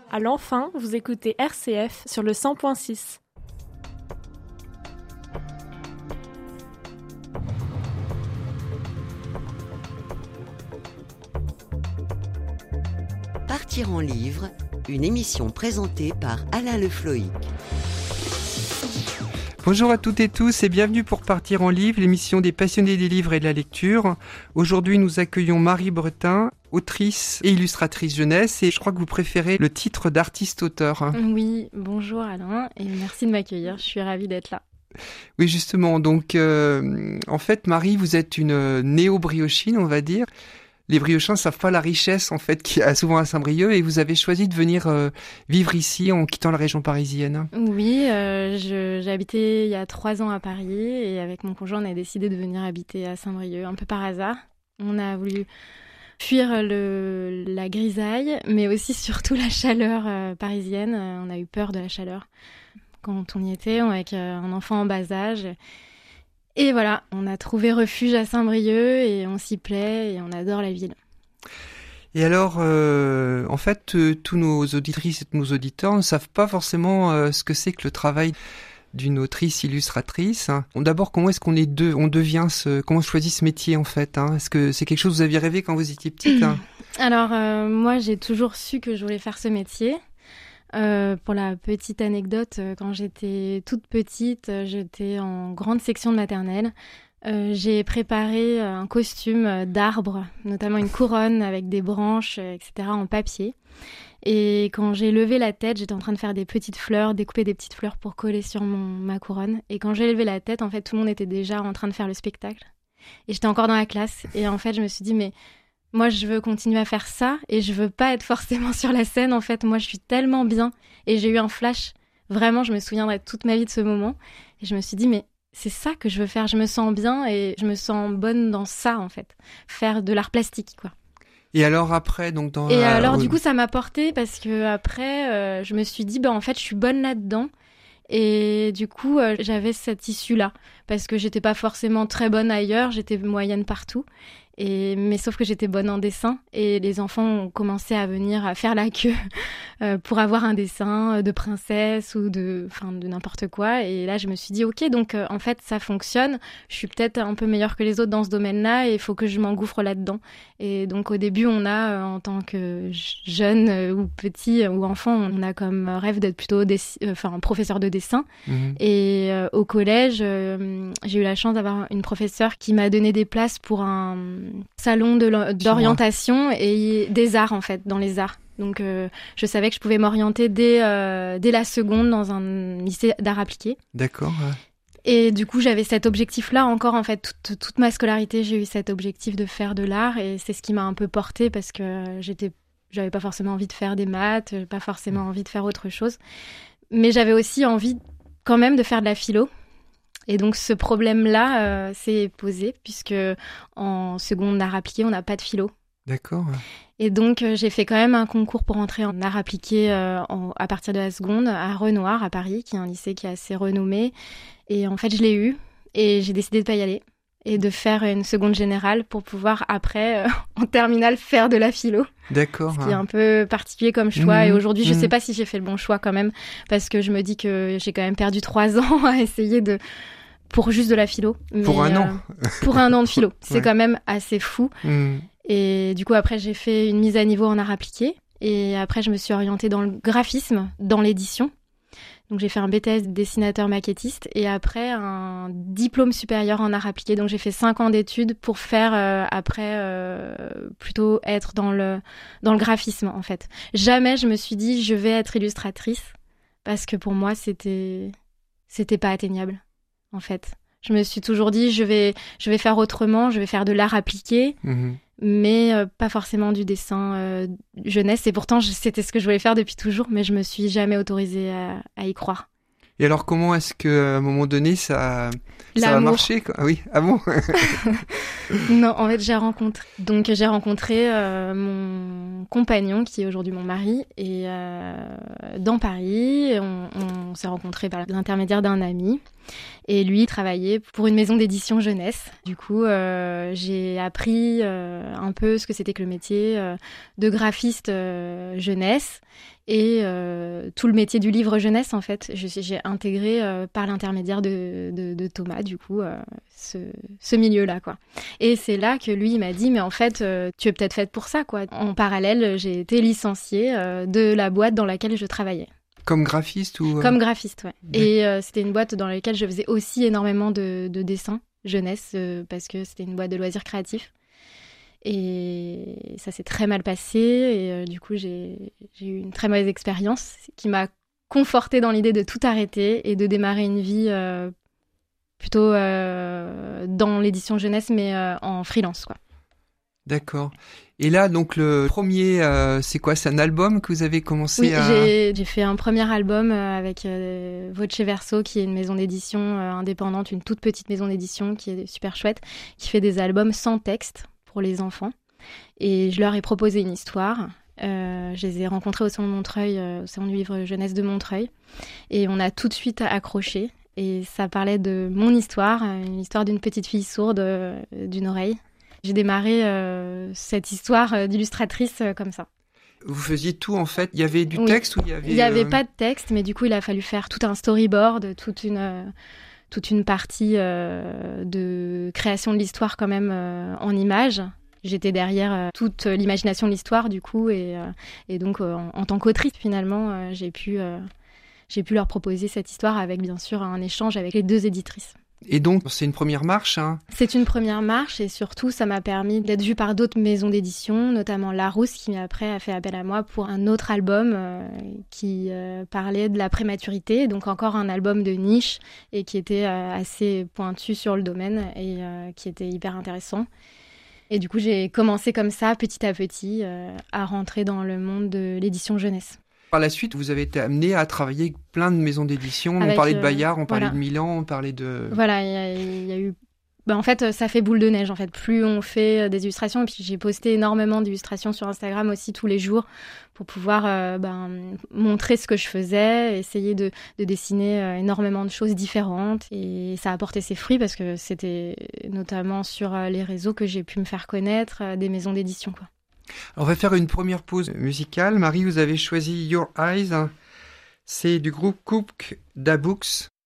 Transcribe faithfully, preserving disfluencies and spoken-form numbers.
À l'enfin, vous écoutez R C F sur le cent point six. Partir en livre, une émission présentée par Alain Le Floïc. Bonjour à toutes et tous et bienvenue pour Partir en livre, l'émission des passionnés des livres et de la lecture. Aujourd'hui, nous accueillons Marie Bretin, autrice et illustratrice jeunesse, et je crois que vous préférez le titre d'artiste-auteur. Oui, bonjour Alain, et merci de m'accueillir, je suis ravie d'être là. Oui, justement, donc euh, en fait, Marie, vous êtes une néo-briochine, on va dire. Les briochins ne savent pas la richesse en fait qu'il y a souvent à Saint-Brieuc, et vous avez choisi de venir euh, vivre ici en quittant la région parisienne. Oui, euh, je, j'ai habité il y a trois ans à Paris, et avec mon conjoint, on a décidé de venir habiter à Saint-Brieuc, un peu par hasard. On a voulu fuir le, la grisaille, mais aussi surtout la chaleur euh, parisienne. Euh, on a eu peur de la chaleur quand on y était, avec euh, un enfant en bas âge. Et voilà, on a trouvé refuge à Saint-Brieuc et on s'y plaît et on adore la ville. Et alors, euh, en fait, euh, tous nos auditrices et tous nos auditeurs ne savent pas forcément euh, ce que c'est que le travail d'une autrice illustratrice. Bon, d'abord, comment est-ce qu'on est deux, on devient ce, comment on choisit ce métier en fait, hein? Est-ce que c'est quelque chose que vous aviez rêvé quand vous étiez petite, hein? Alors, euh, moi, j'ai toujours su que je voulais faire ce métier. Euh, pour la petite anecdote, quand j'étais toute petite, j'étais en grande section de maternelle. Euh, j'ai préparé un costume d'arbre, notamment une couronne avec des branches, et cetera en papier. Et quand j'ai levé la tête, j'étais en train de faire des petites fleurs, découper des petites fleurs pour coller sur mon, ma couronne. Et quand j'ai levé la tête, en fait, tout le monde était déjà en train de faire le spectacle. Et j'étais encore dans la classe. Et en fait, je me suis dit, mais moi, je veux continuer à faire ça et je veux pas être forcément sur la scène. En fait, moi, je suis tellement bien. Et j'ai eu un flash. Vraiment, je me souviendrai toute ma vie de ce moment. Et je me suis dit, mais c'est ça que je veux faire. Je me sens bien et je me sens bonne dans ça, en fait. Faire de l'art plastique, quoi. Et alors après, donc dans... Et la... alors, du coup, ça m'a porté parce que après, euh, je me suis dit, bah, en fait, je suis bonne là-dedans. Et du coup, euh, j'avais cette issue-là. Parce que j'étais pas forcément très bonne ailleurs. J'étais moyenne partout. Et, mais sauf que j'étais bonne en dessin et les enfants ont commencé à venir à faire la queue euh, pour avoir un dessin de princesse ou de, enfin, de n'importe quoi. Et là, je me suis dit, ok, donc euh, en fait, ça fonctionne. Je suis peut-être un peu meilleure que les autres dans ce domaine-là et il faut que je m'engouffre là-dedans. Et donc au début, on a, euh, en tant que jeune euh, ou petit euh, ou enfant, on a comme rêve d'être plutôt dessi- euh, enfin, professeur de dessin. Mmh. Et euh, au collège, euh, j'ai eu la chance d'avoir une professeure qui m'a donné des places pour un salon de d'orientation et des arts, en fait, dans les arts. Donc, euh, je savais que je pouvais m'orienter dès, euh, dès la seconde dans un lycée d'art appliqué. D'accord. Ouais. Et du coup, j'avais cet objectif-là encore, en fait. Toute, toute ma scolarité, j'ai eu cet objectif de faire de l'art et c'est ce qui m'a un peu portée parce que j'étais, j'avais pas forcément envie de faire des maths, pas forcément envie de faire autre chose. Mais j'avais aussi envie quand même de faire de la philo. Et donc, ce problème-là euh, s'est posé, puisque en seconde art appliqué, on n'a pas de philo. D'accord. Et donc, euh, j'ai fait quand même un concours pour entrer en art appliqué euh, en, à partir de la seconde, à Renoir, à Paris, qui est un lycée qui est assez renommé. Et en fait, je l'ai eu, et j'ai décidé de pas y aller, et de faire une seconde générale pour pouvoir, après, euh, en terminale, faire de la philo. D'accord. Ce qui est un peu particulier comme choix. Mmh, et aujourd'hui, je mmh. sais pas si j'ai fait le bon choix quand même, parce que je me dis que j'ai quand même perdu trois ans à essayer de... pour juste de la philo. Mais, pour un euh, an Pour un an de philo. C'est ouais. quand même assez fou. Mmh. Et du coup, après, j'ai fait une mise à niveau en art appliqué. Et après, je me suis orientée dans le graphisme, dans l'édition. Donc, j'ai fait un B T S dessinateur maquettiste. Et après, un diplôme supérieur en art appliqué. Donc, j'ai fait cinq ans d'études pour faire, euh, après, euh, plutôt être dans le, dans le graphisme, en fait. Jamais je me suis dit, je vais être illustratrice. Parce que pour moi, c'était, c'était pas atteignable. En fait, je me suis toujours dit je vais je vais faire autrement, je vais faire de l'art appliqué, mmh. mais euh, pas forcément du dessin euh, jeunesse. Et pourtant, je, c'était ce que je voulais faire depuis toujours, mais je me suis jamais autorisée à, à y croire. Et alors, comment est-ce qu'à un moment donné, ça, ça a marché, quoi? Ah oui, ah bon? Non, en fait, j'ai rencontré, donc j'ai rencontré euh, mon compagnon, qui est aujourd'hui mon mari, et euh, dans Paris, on, on s'est rencontrés par l'intermédiaire d'un ami. Et lui travaillait pour une maison d'édition jeunesse. Du coup, euh, j'ai appris euh, un peu ce que c'était que le métier euh, de graphiste euh, jeunesse. et euh, tout le métier du livre jeunesse, en fait. Je, j'ai intégré euh, par l'intermédiaire de, de, de Thomas, du coup, euh, ce, ce milieu-là, quoi. Et c'est là que lui, il m'a dit, mais en fait, euh, tu es peut-être faite pour ça, quoi. En parallèle, j'ai été licenciée euh, de la boîte dans laquelle je travaillais. Comme graphiste ou... Comme graphiste, ouais. ouais. Et euh, c'était une boîte dans laquelle je faisais aussi énormément de, de dessins jeunesse, euh, parce que c'était une boîte de loisirs créatifs. Et ça s'est très mal passé. Et euh, du coup, j'ai, j'ai eu une très mauvaise expérience qui m'a confortée dans l'idée de tout arrêter et de démarrer une vie euh, plutôt euh, dans l'édition jeunesse, mais euh, en freelance, quoi. D'accord. Et là, donc, le premier, euh, c'est quoi? C'est un album que vous avez commencé oui, à... j'ai, j'ai fait un premier album euh, avec euh, Voce Verso, qui est une maison d'édition euh, indépendante, une toute petite maison d'édition qui est super chouette, qui fait des albums sans texte pour les enfants. Et je leur ai proposé une histoire. Euh, je les ai rencontrés au Salon de Montreuil, euh, au Salon du Livre Jeunesse de Montreuil. Et on a tout de suite accroché. Et ça parlait de mon histoire, une histoire d'une petite fille sourde euh, d'une oreille. J'ai démarré euh, cette histoire d'illustratrice euh, comme ça. Vous faisiez tout, en fait. Il y avait du oui. texte ou il y avait... Il n'y avait euh... pas de texte, mais du coup, il a fallu faire tout un storyboard, toute une, euh, toute une partie euh, de création de l'histoire quand même euh, en images. J'étais derrière euh, toute l'imagination de l'histoire, du coup, et, euh, et donc, euh, en, en tant qu'autrice, finalement, euh, j'ai pu, euh, j'ai pu leur proposer cette histoire avec, bien sûr, un échange avec les deux éditrices. Et donc, c'est une première marche, hein. C'est une première marche et surtout, ça m'a permis d'être vue par d'autres maisons d'édition, notamment Larousse, qui après a fait appel à moi pour un autre album euh, qui euh, parlait de la prématurité, donc encore un album de niche et qui était euh, assez pointu sur le domaine et euh, qui était hyper intéressant. Et du coup, j'ai commencé comme ça, petit à petit, euh, à rentrer dans le monde de l'édition jeunesse. Par la suite, vous avez été amené à travailler avec plein de maisons d'édition. Avec, on parlait de euh, Bayard, on parlait voilà. de Milan, on parlait de... Voilà, il y a, il y a eu... Ben, en fait, ça fait boule de neige. En fait, plus on fait des illustrations, et puis j'ai posté énormément d'illustrations sur Instagram aussi tous les jours pour pouvoir euh, ben, montrer ce que je faisais, essayer de, de dessiner euh, énormément de choses différentes. Et ça a porté ses fruits parce que c'était notamment sur euh, les réseaux que j'ai pu me faire connaître euh, des maisons d'édition, quoi. Alors, on va faire une première pause musicale. Marie, vous avez choisi Your Eyes. C'est du groupe Cook Da Books.